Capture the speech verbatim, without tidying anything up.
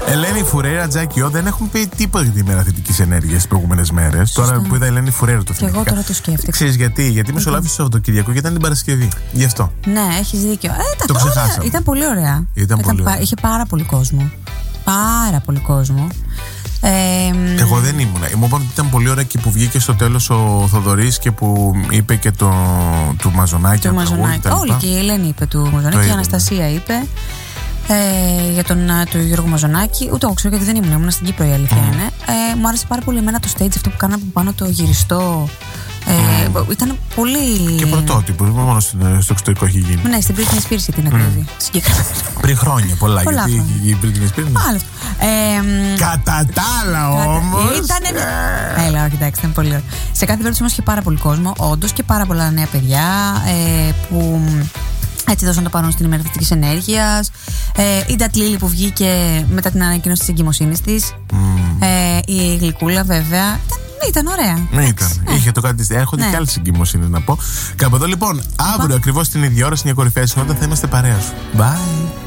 Ελένη Φουρέιρα, Τζάκι Ο, δεν έχουμε πει τίποτα για τη μέρα θετικής ενέργειας τις προηγούμενες μέρες. Τώρα που είδα Ελένη Φουρέιρα το θυμήθηκα. Και εγώ τώρα το σκέφτηκα. Ξέρεις γιατί? Γιατί μεσολάβησε το Σαββατοκύριακο και ήταν την Παρασκευή. Γι' αυτό. Ναι, έχεις δίκιο. Ε, το ξεχάσαμε. Ήταν πολύ ωραία. Ήταν, ήταν πολύ ωραία. Είχε πάρα πολύ κόσμο. Πάρα πολύ κόσμο. Ε, Εγώ δεν ήμουνα. Μου είπαν ότι ήταν πολύ ωραία και που βγήκε στο τέλος ο Θοδωρής και που είπε και το του Μαζονάκη. Του Μαζονάκη. Όλη και η Ελένη είπε του Μαζονάκη και η Αναστασία είπε. Ε, για τον του Γιώργο Μαζονάκη. Ούτε εγώ ξέρω γιατί δεν ήμουν. Ήμουν στην Κύπρο, η αλήθεια mm. είναι. Ε, μου άρεσε πάρα πολύ εμένα το stage αυτό που κάναμε από πάνω το γυριστό. Ε, mm. Ήταν πολύ. Και πρωτότυπο, μόνο στο εξωτερικό έχει γίνει. Ναι, στην Britney Spears την εκδίδει. Mm. Πριν χρόνια, πολλά. πολλά γιατί χρόνια. η Britney Spears. Άλλο. Ε, Κατά τα άλλα όμως. Ήταν. Έλα, κοιτάξτε, ήταν πολύ ωραίο. Σε κάθε περίπτωση όμως είχε πάρα πολύ κόσμο, όντως, και πάρα πολλά νέα παιδιά ε, που. Έτσι δώσαν το παρόν στην ημέρα θετικής ενέργειας. Ε, η Ντατλίλη που βγήκε μετά την ανακοίνωση της εγκυμοσύνης της. Mm. Ε, η Γλυκούλα βέβαια. Ήταν, ήταν ωραία. Ναι, ήταν. Ναι. Είχε το κάτι. Έρχονται ναι. και άλλες εγκυμοσύνες να πω. Κάπου εδώ λοιπόν, αύριο ακριβώς την ίδια ώρα, στην κορυφαία συνότητα θα είμαστε παρέα σου. Bye.